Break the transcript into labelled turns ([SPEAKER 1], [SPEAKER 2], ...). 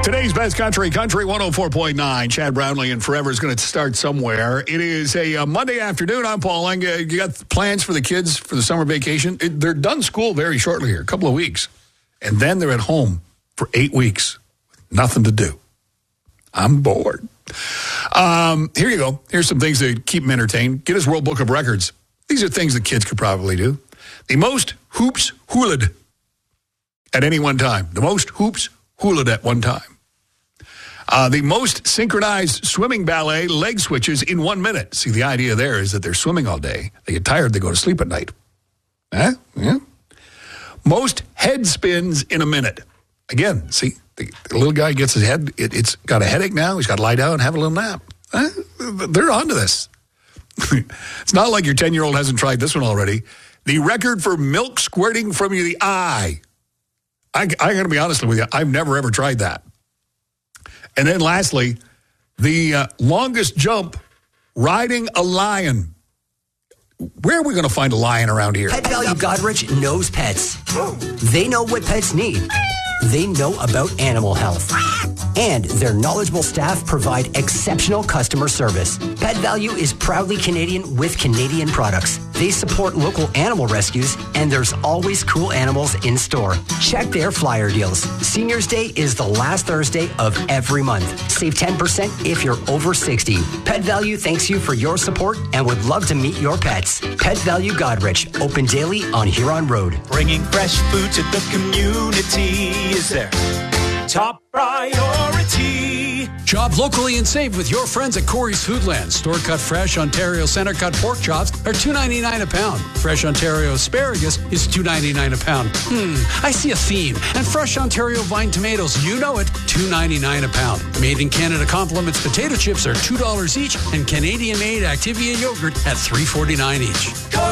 [SPEAKER 1] Today's best country 104.9. Chad Brownlee and Forever is going to start somewhere. It is a Monday afternoon. I'm Paul Lang. You got plans for the kids for the summer vacation? They're done school very shortly here, a couple of weeks. And then they're at home for 8 weeks. Nothing to do. I'm bored. Here you go. Here's some things to keep them entertained. Guinness World Book of Records. These are things that kids could probably do. The most hoops hooled at any one time. The most hoops hooled at one time. The most synchronized swimming ballet leg switches in 1 minute. See, the idea there is that they're swimming all day. They get tired, they go to sleep at night. Yeah. Most head spins in a minute. Again, see, the little guy gets his head, it's got a headache now. He's got to lie down and have a little nap. They're onto this. It's not like your 10-year-old hasn't tried this one already. The record for milk squirting from the eye. I got to be honest with you, I've never, ever tried that. And then lastly, the longest jump riding a lion. Where are we going to find a lion around here?
[SPEAKER 2] Pet Value Godrich knows pets. They know what pets need. They know about animal health. And their knowledgeable staff provide exceptional customer service. Pet Value is proudly Canadian with Canadian products. They support local animal rescues, and there's always cool animals in store. Check their flyer deals. Seniors Day is the last Thursday of every month. Save 10% if you're over 60. Pet Value thanks you for your support and would love to meet your pets. Pet Value Godrich, open daily on Huron Road.
[SPEAKER 3] Bringing fresh food to the community is their top priority.
[SPEAKER 4] Shop locally and save with your friends at Corey's Foodland. Store-cut fresh Ontario center-cut pork chops are $2.99 a pound. Fresh Ontario asparagus is $2.99 a pound. I see a theme. And fresh Ontario vine tomatoes, you know it, $2.99 a pound. Made in Canada Compliments potato chips are $2 each, and Canadian-made Activia yogurt at $3.49 each.